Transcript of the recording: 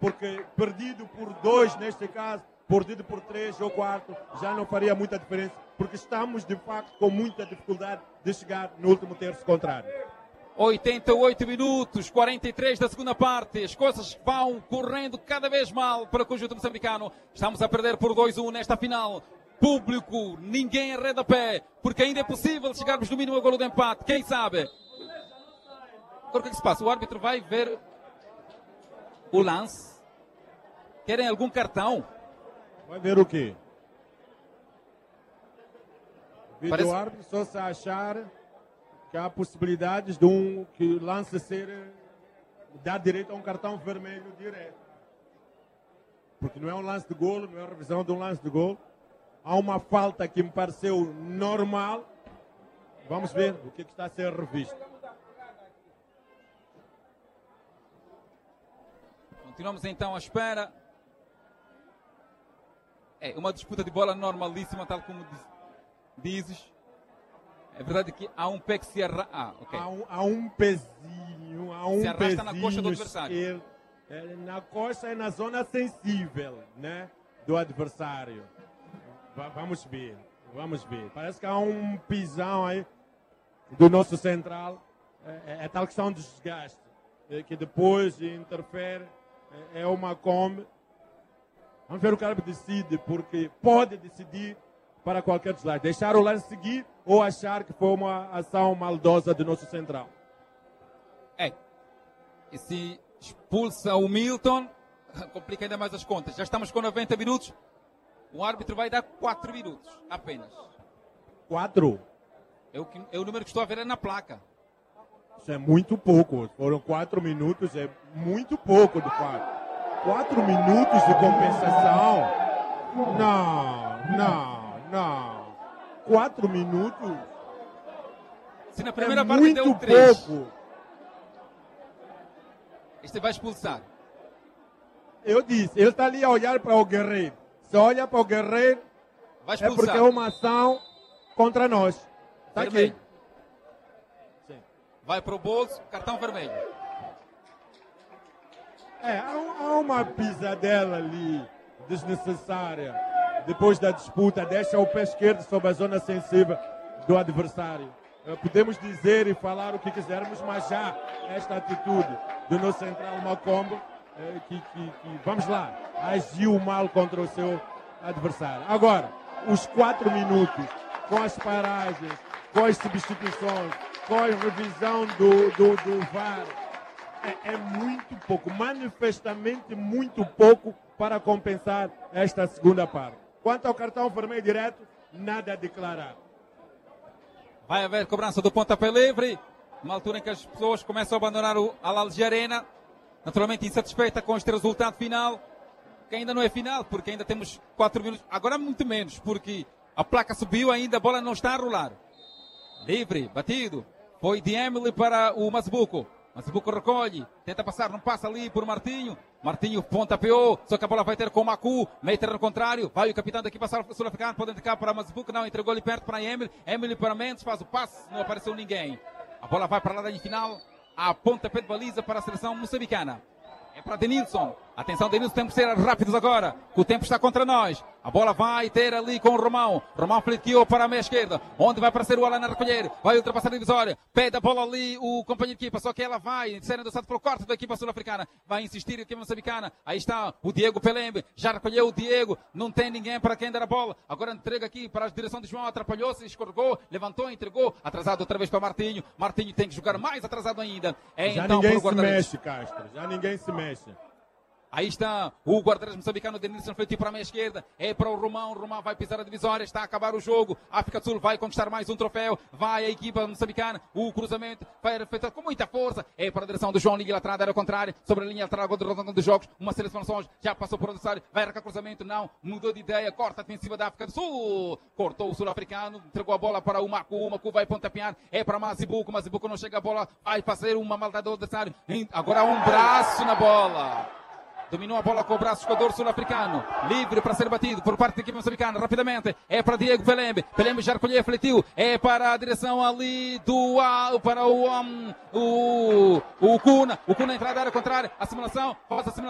porque perdido por 2 neste caso, perdido por 3 ou 4, já não faria muita diferença, porque estamos de facto com muita dificuldade de chegar no último terço contrário. 88 minutos, 43 da segunda parte. As coisas vão correndo cada vez mal para o conjunto moçambicano. Estamos a perder por 2-1 nesta final. Público, ninguém arreda pé, porque ainda é possível chegarmos no mínimo ao golo de empate. Quem sabe? Agora o que é que se passa? O árbitro vai ver o lance. Querem algum cartão? Vai ver o quê? O Parece... árbitro só se achar que há possibilidades de que o lance dá direito a um cartão vermelho direto. Porque não é um lance de golo, não é uma revisão de um lance de golo. Há uma falta que me pareceu normal. Vamos ver o que está a ser revisto. Continuamos então à espera. É uma disputa de bola normalíssima, tal como dizes. É verdade que há um pé que se arrasta. Okay. Há um pezinho, se arrasta na coxa do adversário. Na coxa e na zona sensível, né, do adversário. Vamos ver. Parece que há um pisão aí do nosso central. É tal questão de desgaste, que depois interfere. É uma Kombi. Vamos ver o cara decide, porque pode decidir para qualquer deslave. Deixar o lance seguir ou achar que foi uma ação maldosa do nosso central. E se expulsa o Milton, complica ainda mais as contas. Já estamos com 90 minutos. O árbitro vai dar 4 minutos apenas. 4? É o número que estou a ver é na placa. Isso é muito pouco. Foram 4 minutos, é muito pouco de fato. 4 minutos de compensação? Não. 4 minutos? Se na primeira parte deu 3. Pouco. Este vai expulsar. Eu disse, ele está ali a olhar para o Guerreiro. Se olha para o Guerreiro, vai expulsar. É porque é uma ação contra nós. Está aqui. Sim. Vai para o bolso, cartão vermelho. Há uma pisadela ali, desnecessária. Depois da disputa, deixa o pé esquerdo sob a zona sensível do adversário. Podemos dizer e falar o que quisermos, mas já esta atitude do nosso central Macombo, que vamos lá, agiu mal contra o seu adversário. Agora, os 4 minutos, com as paragens, com as substituições, com a revisão do VAR, é muito pouco, manifestamente muito pouco para compensar esta segunda parte. Quanto ao cartão vermelho direto, nada a declarar. Vai haver cobrança do pontapé livre, uma altura em que as pessoas começam a abandonar o Al-Alji Arena, naturalmente insatisfeita com este resultado final, que ainda não é final, porque ainda temos 4 minutos, agora muito menos, porque a placa subiu ainda, a bola não está a rolar. Livre, batido, foi de Emily para o Masbuco. Masbuco recolhe, tenta passar, não passa ali por Martinho. Martinho pontapeou, só que a bola vai ter com o Macu, meter no contrário, vai o capitão daqui passar o sul-africano, pode indicar para Masbuco, não, entregou ali perto para Emily, Emily para Mendes, faz o passe, não apareceu ninguém. A bola vai para lá da final, a pontapé de baliza para a seleção moçambicana. É para Denilson. Atenção, Denilson, temos que ser rápidos agora, que o tempo está contra nós. A bola vai ter ali com o Romão. Romão fleteou para a meia esquerda, onde vai aparecer o Alan a recolher. Vai ultrapassar a divisória. Pede a bola ali o companheiro de equipa, só que ela vai ser endossado pelo corte da equipa sul-africana. Vai insistir a equipa moçambicana. Aí está o Diego Pelembe. Já recolheu o Diego. Não tem ninguém para quem dar a bola. Agora entrega aqui para a direção de João. Atrapalhou-se, escorregou, levantou, entregou. Atrasado outra vez para Martinho. Martinho tem que jogar mais atrasado ainda. Já então, ninguém se mexe, Castro. Já ninguém se mexe. Aí está o guarda-redes moçambicano, Denilson fletiu para a meia esquerda, é para o Romão vai pisar a divisória, está a acabar o jogo, a África do Sul vai conquistar mais um troféu, vai a equipa moçambicana, o cruzamento vai feito com muita força, é para a direção do João, liga lateral, era ao contrário, sobre a linha lateral dos jogos, uma seleção já passou por o adversário, vai arrancar cruzamento, não, mudou de ideia, corta a defensiva da África do Sul, cortou o sul-africano, entregou a bola para o Macu vai pontapear, é para Mazibuco não chega a bola, vai fazer uma maldade ao adversário, agora há um braço na bola. Dominou a bola com o braço, jogador sul-africano. Livre para ser batido por parte da equipe moçambicana. Rapidamente. É para Diego Pelembe. Pelembe já recolheu, fletiu. É para a direção ali para o Cuna. O Cuna entrada da área contrária. A simulação. Faz a simulação.